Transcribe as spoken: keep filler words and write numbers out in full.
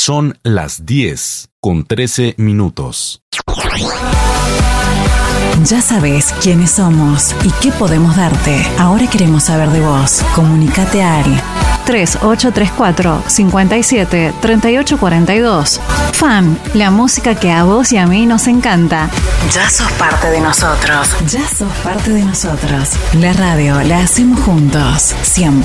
Son las diez con trece minutos. Ya sabes quiénes somos y qué podemos darte. Ahora queremos saber de vos. Comunicate al tres ocho tres cuatro, cinco siete, tres ocho cuatro dos. Fan, la música que a vos y a mí nos encanta. Ya sos parte de nosotros. Ya sos parte de nosotros. La radio la hacemos juntos, siempre.